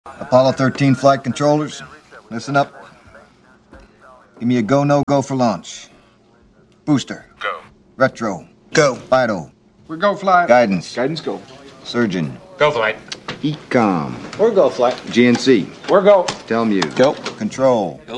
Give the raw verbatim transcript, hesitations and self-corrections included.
Apollo thirteen flight controllers, listen up. Give me a go, no go for launch. Booster. Go. Retro. Go. Vital. We go flight. Guidance. Guidance go. Surgeon. Go flight. Ecom. We're go flight. G N C. We're go. Telmute. Go. Control.